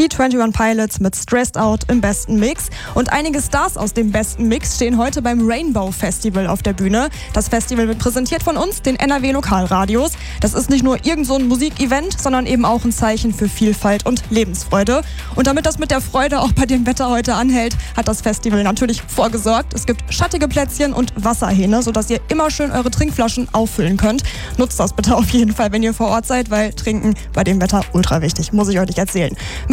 Die 21 Pilots mit Stressed Out im besten Mix. Und einige Stars aus dem besten Mix stehen heute beim Rainbow Festival auf der Bühne. Das Festival wird präsentiert von uns, den NRW Lokalradios. Das ist nicht nur irgend so ein Musikevent, sondern eben auch ein Zeichen für Vielfalt und Lebensfreude. Und damit das mit der Freude auch bei dem Wetter heute anhält, hat das Festival natürlich vorgesorgt. Es gibt schattige Plätzchen und Wasserhähne, sodass ihr immer schön eure Trinkflaschen auffüllen könnt. Nutzt das bitte auf jeden Fall, wenn ihr vor Ort seid, weil Trinken bei dem Wetter ultra wichtig, muss ich euch nicht erzählen.